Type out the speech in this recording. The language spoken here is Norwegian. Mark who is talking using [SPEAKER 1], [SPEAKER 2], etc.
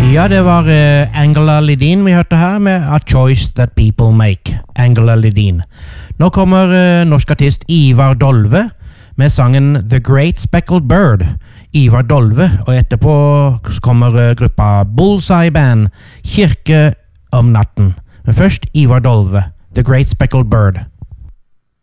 [SPEAKER 1] Ja, det var Angela Lideen vi hørte her med A Choice That People Make. Angela Lideen. Nå kommer norsk artist Ivar Dolve med sangen The Great Speckled Bird. Ivar Dolve, og etterpå kommer gruppa Bullseye Band, Kirke om natten. Men først Ivar Dolve, The Great Speckled Bird.